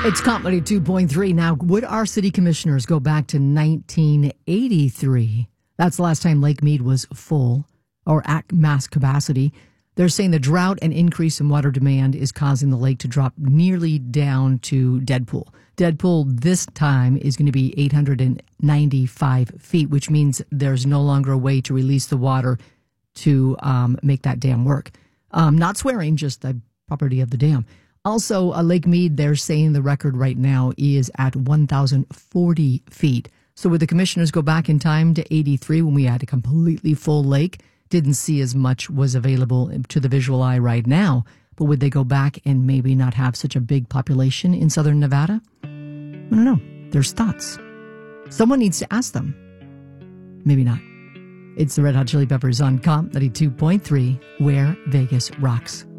It's Comedy 2.3. Now, would our city commissioners go back to 1983? That's the last time Lake Mead was full or at max capacity. They're saying the drought and increase in water demand is causing the lake to drop nearly down to Deadpool. Deadpool this time is going to be 895 feet, which means there's no longer a way to release the water to make that dam work. Not swearing, just the property of the dam. Also, Lake Mead, they're saying the record right now is at 1,040 feet. So would the commissioners go back in time to 83 when we had a completely full lake? Didn't see as much was available to the visual eye right now. But would they go back and maybe not have such a big population in southern Nevada? I don't know. There's thoughts. Someone needs to ask them. Maybe not. It's the Red Hot Chili Peppers on Comp 92.3, where Vegas rocks.